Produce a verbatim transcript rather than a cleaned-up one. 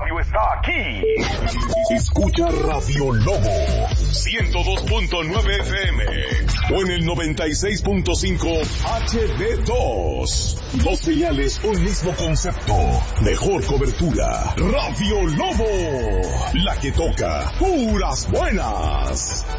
radio está aquí. Escucha Radio Lobo ciento dos punto nueve F M o en el noventa y seis punto cinco H D dos. Dos señales, un mismo concepto. Mejor cobertura. Radio Lobo, la que toca puras buenas.